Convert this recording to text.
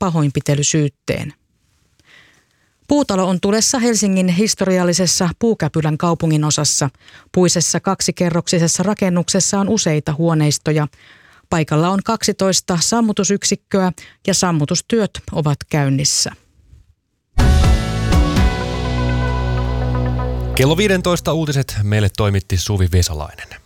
pahoinpitelysyytteen. Puutalo on tulessa Helsingin historiallisessa Puukäpylän kaupunginosassa. Puisessa 2-kerroksisessa rakennuksessa on useita huoneistoja. Paikalla on 12 sammutusyksikköä ja sammutustyöt ovat käynnissä. Kello 15 uutiset meille toimitti Suvi Vesalainen.